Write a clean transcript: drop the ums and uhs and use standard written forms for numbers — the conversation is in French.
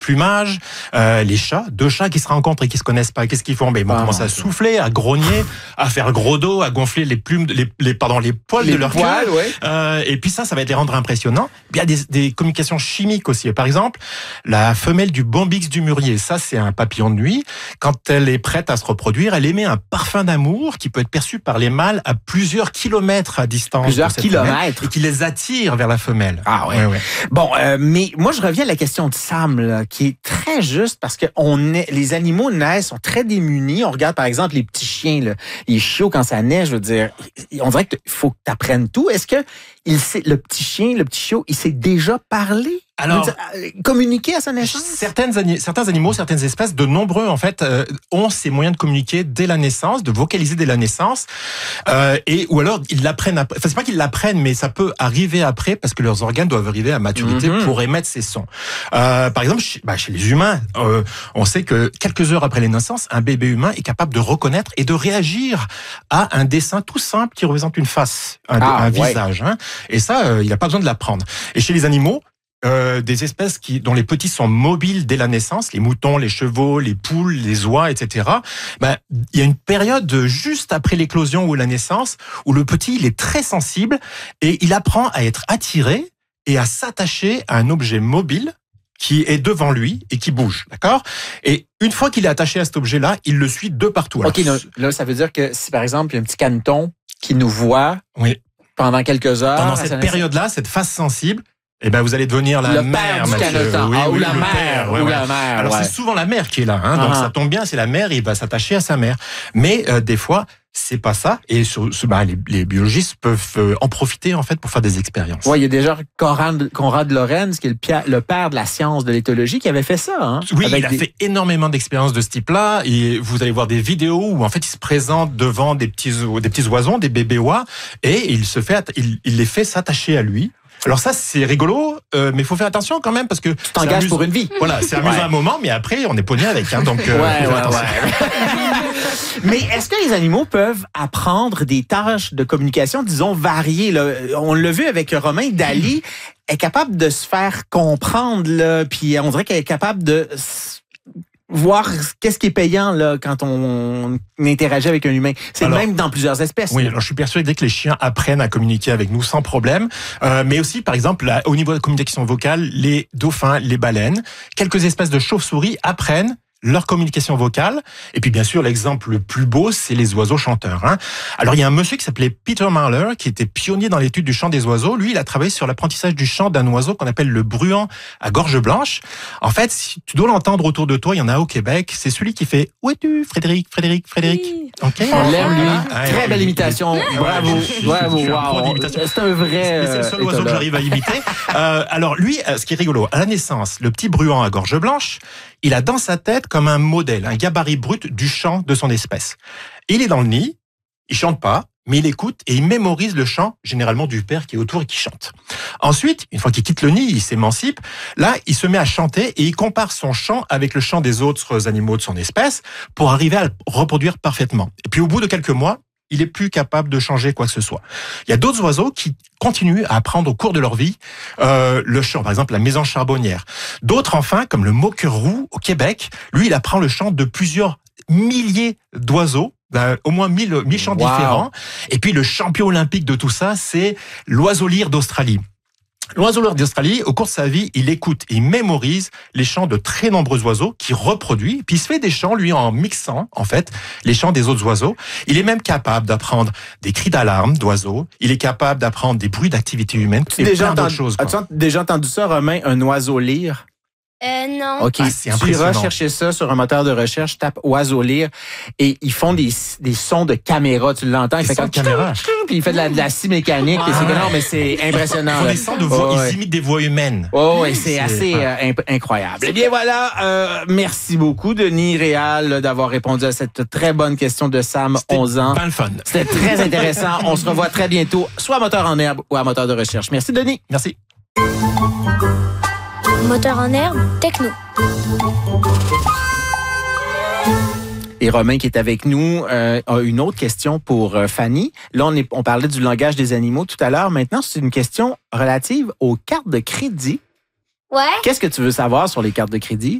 plumage. Les chats, deux chats qui se rencontrent et qui se connaissent pas, qu'est-ce qu'ils font? Ils vont commencer à souffler, à grogner, à faire gros dos, à gonfler les plumes, les poils de leur queue. Ouais. Et puis ça va les rendre impressionnants. Il y a des communications chimiques aussi. Par exemple, la femelle du Bombyx du mûrier, ça c'est un papillon de nuit. Quand elle est prête à se reproduire, elle émet un parfum d'amour qui peut être perçu par les mâles à plusieurs kilomètres à distance. Plusieurs kilomètres. Et qui les attire vers la femelle. Ah ouais. Ouais. Bon, mais moi je reviens à la question de Sam, là, qui est très juste parce que les animaux naissent, sont très démunis. On regarde par exemple les petits chiens, là, les chiots quand ça naît, je veux dire, on dirait qu'il faut que tu apprennes tout. Est-ce que le petit chien, le petit chiot, il sait déjà parler? Alors, communiquer à sa naissance? Certains animaux, certaines espèces, de nombreux en fait, ont ces moyens de communiquer dès la naissance, de vocaliser dès la naissance, ou alors ils l'apprennent après. Enfin, c'est pas qu'ils l'apprennent, mais ça peut arriver après parce que leurs organes doivent arriver à maturité pour émettre ces sons. Par exemple, chez les humains, on sait que quelques heures après la naissance, un bébé humain est capable de reconnaître et de réagir à un dessin tout simple qui représente une face, un visage. Hein. Et ça, il n'a pas besoin de l'apprendre. Et chez les animaux, des espèces dont les petits sont mobiles dès la naissance, les moutons, les chevaux, les poules, les oies, etc. Il y a une période juste après l'éclosion ou la naissance où le petit il est très sensible et il apprend à être attiré et à s'attacher à un objet mobile qui est devant lui et qui bouge, d'accord? Et une fois qu'il est attaché à cet objet-là, il le suit de partout. OK, là, ça veut dire que si par exemple il y a un petit caneton qui nous voit pendant quelques heures, pendant cette période-là, cette phase sensible, vous allez devenir la mère, Mathieu. Ou la mère. Alors, c'est souvent la mère qui est là. Hein, donc, ça tombe bien, c'est la mère, il va s'attacher à sa mère. Mais des fois, c'est pas ça. Et les biologistes peuvent en profiter, en fait, pour faire des expériences. Oui, il y a déjà Konrad Lorenz, qui est le père de la science de l'éthologie, qui avait fait ça. Hein, oui, il a fait énormément d'expériences de ce type-là. Et vous allez voir des vidéos où, en fait, il se présente devant des petits oisons, des bébés oies, et il les fait s'attacher à lui. Alors ça, c'est rigolo, mais il faut faire attention quand même parce que... Tu t'engages pour une vie. Voilà, c'est amusant un moment, mais après, on est pogné avec. Hein, donc, Mais est-ce que les animaux peuvent apprendre des tâches de communication, disons, variées? Là? On l'a vu avec Romain, Dali est capable de se faire comprendre, là, puis on dirait qu'elle est capable de... voir qu'est-ce qui est payant là quand on interagit avec un humain. C'est même dans plusieurs espèces. Oui, alors je suis persuadé que les chiens apprennent à communiquer avec nous sans problème. Mais aussi, par exemple, au niveau de la communication vocale, les dauphins, les baleines, quelques espèces de chauves-souris apprennent leur communication vocale. Et puis, bien sûr, l'exemple le plus beau, c'est les oiseaux chanteurs. Hein. Alors, il y a un monsieur qui s'appelait Peter Marler, qui était pionnier dans l'étude du chant des oiseaux. Lui, il a travaillé sur l'apprentissage du chant d'un oiseau qu'on appelle le bruant à gorge blanche. En fait, si tu dois l'entendre autour de toi, il y en a au Québec. C'est celui qui fait « Où es-tu, Frédéric? Frédéric? Frédéric? » Okay. On l'aime, lui. Très belle imitation. Bravo. Wow. C'est un vrai... c'est le seul oiseau que j'arrive à imiter. Alors, lui, ce qui est rigolo, à la naissance, le petit bruant à gorge blanche, il a dans sa tête comme un modèle, un gabarit brut du chant de son espèce. Et il est dans le nid, il chante pas, mais il écoute et il mémorise le chant, généralement du père qui est autour et qui chante. Ensuite, une fois qu'il quitte le nid, il s'émancipe. Là, il se met à chanter et il compare son chant avec le chant des autres animaux de son espèce pour arriver à le reproduire parfaitement. Et puis au bout de quelques mois, il est plus capable de changer quoi que ce soit. Il y a d'autres oiseaux qui continuent à apprendre au cours de leur vie le chant, par exemple la mésange charbonnière. D'autres enfin, comme le moqueur roux au Québec, lui il apprend le chant de plusieurs milliers d'oiseaux, au moins 1000 chants différents. Et puis le champion olympique de tout ça, c'est l'oiseau lyre d'Australie. L'oiseau lyre d'Australie, au cours de sa vie, il écoute et il mémorise les chants de très nombreux oiseaux qu'il reproduit, puis il se fait des chants, lui, en mixant, en fait, les chants des autres oiseaux. Il est même capable d'apprendre des cris d'alarme d'oiseaux, il est capable d'apprendre des bruits d'activité humaine, et plein d'autres choses. As-tu déjà entendu ça, Romain, un oiseau lyre? Non. OK, tu iras chercher ça sur un moteur de recherche, tape oiseau lyre et ils font des sons de caméra, tu l'entends, il fait comme caméra. Puis il fait de la scie mécanique, et c'est non mais c'est impressionnant. Ils font des sons de voix, ils imitent des voix humaines. Et c'est assez incroyable. Eh bien voilà, merci beaucoup Denis Réal d'avoir répondu à cette très bonne question de Sam, 11 ans. C'était le fun. C'était très intéressant. On se revoit très bientôt, soit à Moteur en herbe ou à Moteur de recherche. Merci Denis. Merci. Moteur en herbe, techno. Et Romain qui est avec nous a une autre question pour Fanny. Là, on parlait du langage des animaux tout à l'heure. Maintenant, c'est une question relative aux cartes de crédit. Ouais. Qu'est-ce que tu veux savoir sur les cartes de crédit?